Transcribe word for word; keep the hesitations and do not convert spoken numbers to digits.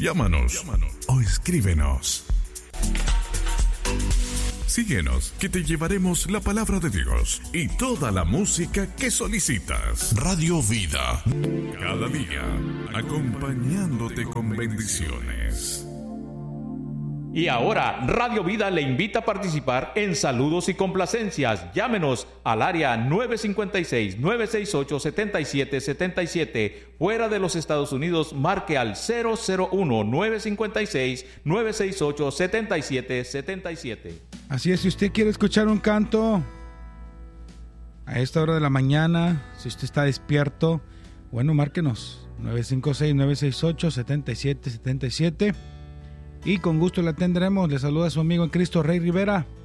Llámanos, Llámanos. o escríbenos. Síguenos, que te llevaremos la palabra de Dios y toda la música que solicitas. Radio Vida, cada día acompañándote con bendiciones. Y ahora, Radio Vida le invita a participar en saludos y complacencias. Llámenos al área nueve cinco seis, nueve seis ocho, siete siete siete siete. Fuera de los Estados Unidos, marque al cero cero uno, nueve cinco seis, nueve seis ocho, siete siete siete siete. Así es, si usted quiere escuchar un canto a esta hora de la mañana, si usted está despierto, bueno, márquenos nueve cinco seis, nueve seis ocho, siete siete siete siete. Y con gusto la tendremos. Le saluda a su amigo en Cristo, Rey Rivera.